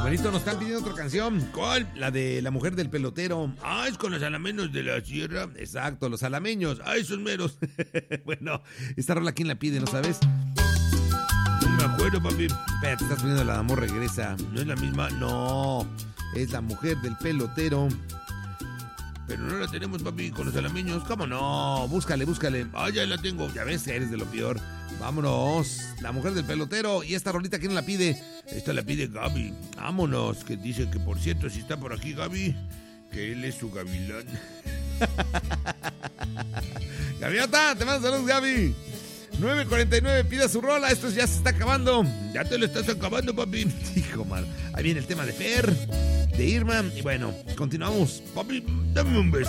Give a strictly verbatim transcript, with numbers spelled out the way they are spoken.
Manito, nos están pidiendo otra canción. ¿Cuál? La de La Mujer del Pelotero. Ah, es con los alameños de la sierra. Exacto, los alameños. Ah, esos meros. Bueno, esta rola, ¿quién la pide? ¿No sabes? No me acuerdo, papi. Espera, te estás poniendo La Amor Regresa. ¿No es la misma? No, es La Mujer del Pelotero. Pero no la tenemos, papi, con los alameños. ¿Cómo no? Búscale, búscale. Ah, ya la tengo. Ya ves que eres de lo peor. Vámonos. La Mujer del Pelotero. ¿Y esta rolita quién la pide? Esta la pide Gaby. Vámonos. Que dice que, por cierto, si está por aquí Gaby, que él es su gavilán. Gaviota, te mando saludos, Gaby. nueve cuarenta y nueve, pida su rola. Esto ya se está acabando. Ya te lo estás acabando, papi. Hijo, man. Ahí viene el tema de Fer, de Irma. Y bueno, continuamos. Papi, dame un beso.